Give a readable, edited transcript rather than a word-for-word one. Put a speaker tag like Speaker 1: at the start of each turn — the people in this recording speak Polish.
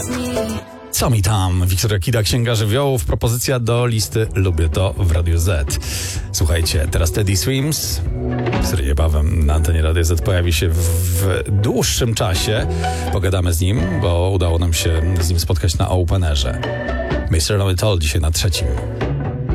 Speaker 1: Co mi tam? Wiktoria Kida, Księga Żywiołów, propozycja do listy Lubię to w Radiu Z. Słuchajcie, teraz Teddy Swims, który niebawem na antenie Radia Z pojawi się w dłuższym czasie. Pogadamy z nim, bo udało nam się z nim spotkać na Openerze. Mr. Know It All dzisiaj na 3.